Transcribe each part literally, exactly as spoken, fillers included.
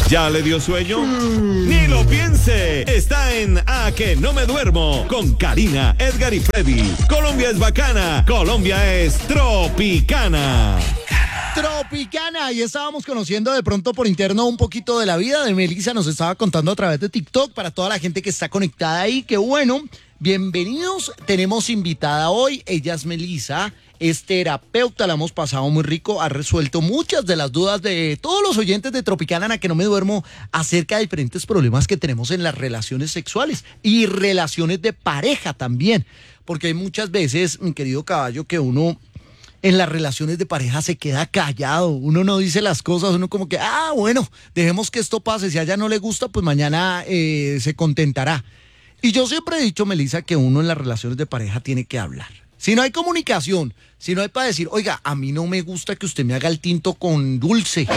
¿Ya le dio sueño? Mm. Ni lo piense. Está en A Que No Me Duermo con Karina, Edgar y Freddy. Colombia es bacana. Colombia es tropicana. Tropicana, y estábamos conociendo de pronto por interno un poquito de la vida de Melissa, nos estaba contando a través de TikTok para toda la gente que está conectada ahí, que bueno, bienvenidos, tenemos invitada hoy, ella es Melissa, es terapeuta, la hemos pasado muy rico, ha resuelto muchas de las dudas de todos los oyentes de Tropicana, en A Que No Me Duermo, acerca de diferentes problemas que tenemos en las relaciones sexuales y relaciones de pareja también, porque hay muchas veces, mi querido caballo, que uno en las relaciones de pareja se queda callado, uno no dice las cosas, uno como que, ah, bueno, dejemos que esto pase, si a ella no le gusta, pues mañana eh, se contentará. Y yo siempre he dicho, Melissa, que uno en las relaciones de pareja tiene que hablar. Si no hay comunicación, si no hay para decir, oiga, a mí no me gusta que usted me haga el tinto con dulce.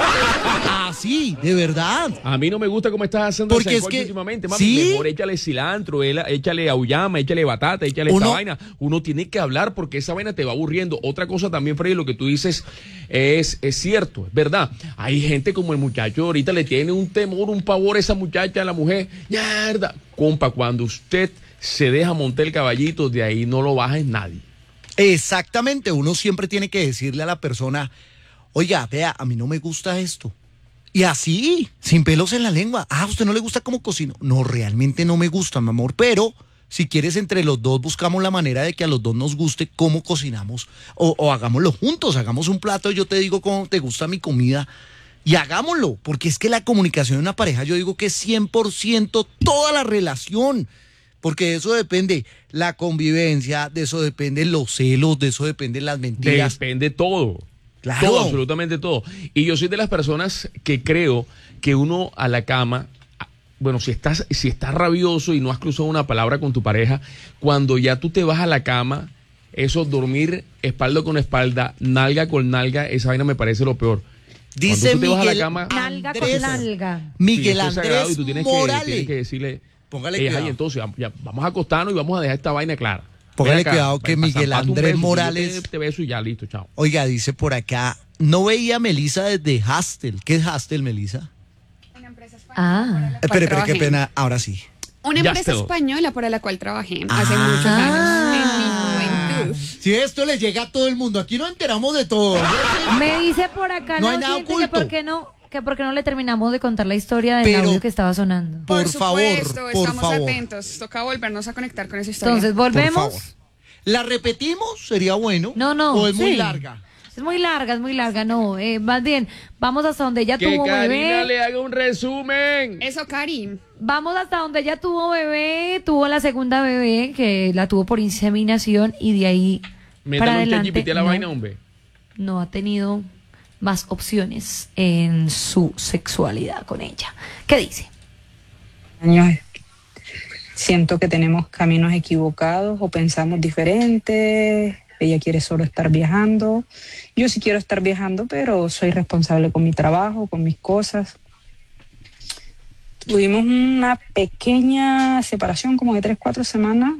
Así, de verdad. A mí no me gusta cómo estás haciendo porque ese es que últimamente, mami. ¿sí? Mejor échale cilantro, échale auyama, échale batata, échale Uno, esta vaina. Uno tiene que hablar porque esa vaina te va aburriendo. Otra cosa también, Freddy, lo que tú dices es, es cierto, es verdad. Hay gente como el muchacho ahorita le tiene un temor, un pavor a esa muchacha, a la mujer. Mierda. Compa, cuando usted se deja montar el caballito, de ahí no lo baja en nadie. Exactamente, uno siempre tiene que decirle a la persona, oiga, vea, a mí no me gusta esto. Y así, sin pelos en la lengua. Ah, ¿a usted no le gusta cómo cocino? No, realmente no me gusta, mi amor, pero si quieres entre los dos buscamos la manera de que a los dos nos guste cómo cocinamos o, o hagámoslo juntos, hagamos un plato, yo te digo cómo te gusta mi comida y hagámoslo, porque es que la comunicación en una pareja yo digo que es cien por ciento toda la relación. Porque de eso depende la convivencia, de eso dependen los celos, de eso dependen las mentiras. Depende todo. Claro. Todo, absolutamente todo. Y yo soy de las personas que creo que uno a la cama, bueno, si estás, si estás rabioso y no has cruzado una palabra con tu pareja, cuando ya tú te vas a la cama, eso, dormir espalda con espalda, nalga con nalga, esa vaina me parece lo peor. Dice cuando tú te vas a la Miguel cama, nalga con Andrés, nalga. Miguel sí, esto es sagrado Andrés y tú tienes Morales. que, tienes que decirle, Póngale ella, cuidado. y entonces ya, vamos a acostarnos y vamos a dejar esta vaina clara. Póngale Ven acá, cuidado que pa- pa- Miguel zampate un Andrés beso, Morales- yo Te, te beso y ya, listo, chao. Oiga, dice por acá, no veía a Melissa desde Hustle. ¿Qué es Hustle, Melissa? Una empresa española Ah. para la cual Espere, espere, qué trabajé. pena, ahora sí. Una Ya empresa está. española para la cual trabajé hace Ah. muchos años, en mi juventud. Si esto le llega a todo el mundo, aquí nos enteramos de todo. Me dice por acá, No no, hay nada siente que oculto. por qué no, que por qué no le terminamos de contar la historia del Pero- audio que estaba sonando. Por Por favor, supuesto, por estamos favor. atentos. Toca volvernos a conectar con esa historia. Entonces, Por ¿volvemos? favor. ¿La repetimos? ¿Sería bueno? No, no. ¿O es muy sí. larga? Es muy larga, es muy larga, no. Eh, más bien, vamos hasta donde ella Que tuvo Karina bebé. le haga un resumen. Eso, Karim. Vamos hasta donde ella tuvo bebé, tuvo la segunda bebé, que la tuvo por inseminación, y de ahí para Métale un adelante ChatGPT a la no, vaina, hombre. no ha tenido más opciones en su sexualidad con ella. ¿Qué dice? años siento que tenemos caminos equivocados o pensamos diferentes. Ella quiere solo estar viajando. Yo sí quiero estar viajando, pero soy responsable con mi trabajo, con mis cosas. Tuvimos una pequeña separación, como de tres, cuatro semanas.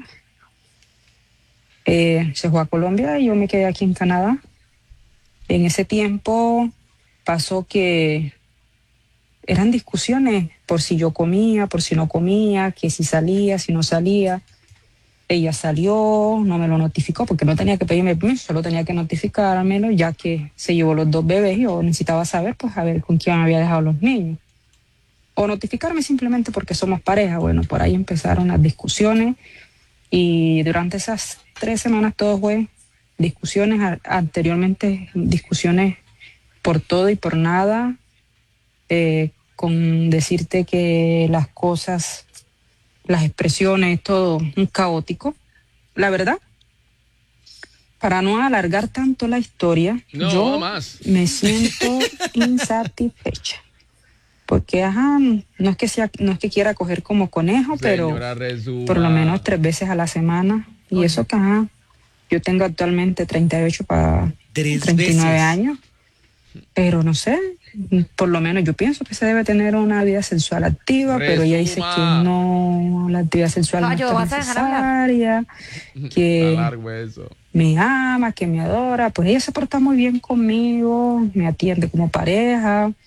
Eh, se fue a Colombia y yo me quedé aquí en Canadá. En ese tiempo pasó que eran discusiones por si yo comía, por si no comía, que si salía, si no salía. Ella salió, no me lo notificó porque no tenía que pedirme permiso, solo tenía que notificármelo, ya que se llevó los dos bebés y yo necesitaba saber, pues, a ver con quién había dejado los niños. O notificarme simplemente porque somos pareja. Bueno, por ahí empezaron las discusiones y durante esas tres semanas todo fue discusiones, a- anteriormente discusiones por todo y por nada, eh, con decirte que las cosas, las expresiones, todo un caótico. La verdad, para no alargar tanto la historia, No, yo no más. me siento insatisfecha. Porque, ajá, no es que sea, no es que quiera coger como conejo, pero Señora, resuma. por lo menos tres veces a la semana. Y eso que, ajá, yo tengo actualmente treinta y ocho para Tres treinta y nueve veces. años. Pero no sé, por lo menos yo pienso que se debe tener una vida sexual activa, pero ella dice Resuma. que no, la actividad sexual no Caballo, está ¿vas a dejar hablar? necesaria, que Está largo eso. me ama, que me adora. Pues ella se porta muy bien conmigo, me atiende como pareja,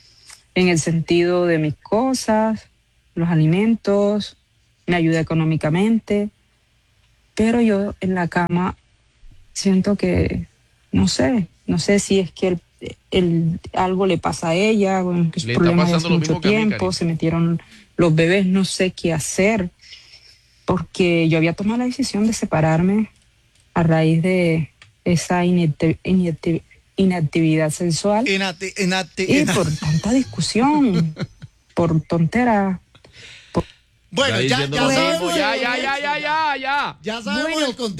en el sentido de mis cosas, los alimentos, me ayuda económicamente, pero yo en la cama siento que, no sé, no sé si es que el, el, algo le pasa a ella, bueno, que es Le está problema de pasando hace lo mucho mismo que a mí, tiempo, Karina. se metieron los bebés, no sé qué hacer, porque yo había tomado la decisión de separarme a raíz de esa inacti- inacti- inactividad sexual Enate, enate, y enate. por tanta discusión, por tontera. Bueno, Está ya, diciendo ya lo sabemos. mismo. Ya, ya, ya, ya, ya, ya. Ya sabemos Bueno. el contexto.